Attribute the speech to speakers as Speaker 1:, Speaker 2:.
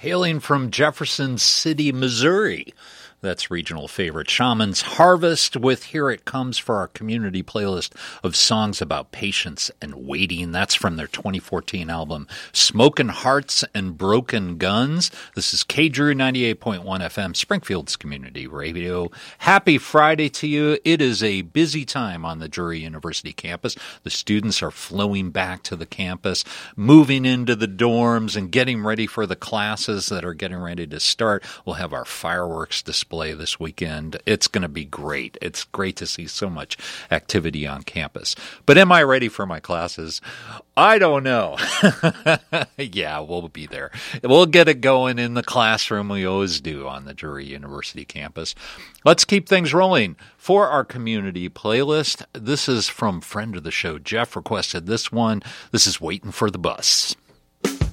Speaker 1: hailing from Jefferson City, Missouri. That's regional favorite Shaman's Harvest with Here It Comes for our community playlist of songs about patience and waiting. That's from their 2014 album, Smokin' Hearts and Broken Guns. This is KDRU 98.1 FM, Springfield's community radio. Happy Friday to you. It is a busy time on the Drury University campus. The students are flowing back to the campus, moving into the dorms and getting ready for the classes that are getting ready to start. We'll have our fireworks display this weekend. It's going to be great. It's great to see so much activity on campus. But am I ready for my classes? I don't know. Yeah, we'll be there. We'll get it going in the classroom. We always do on the Drury University campus. Let's keep things rolling. For our community playlist, this is from friend of the show. Jeff requested this one. This is Waiting for the Bus.